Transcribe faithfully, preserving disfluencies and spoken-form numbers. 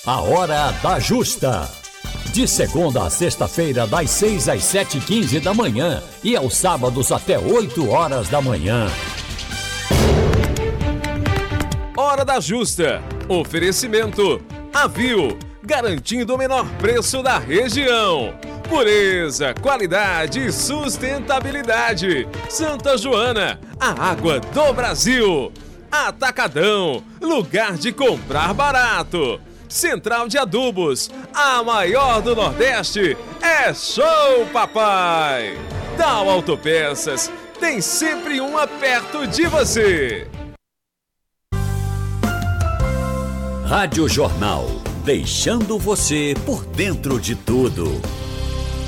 A Hora da Justa. De segunda a sexta-feira, das seis às sete e quinze da manhã e aos sábados até oito horas da manhã. Hora da Justa. Oferecimento Avil, garantindo o menor preço da região. Pureza, qualidade e sustentabilidade. Santa Joana, a água do Brasil. Atacadão, lugar de comprar barato. Central de Adubos, a maior do Nordeste, é Show Papai. Tal Autopeças, tem sempre uma perto de você. Rádio Jornal, deixando você por dentro de tudo.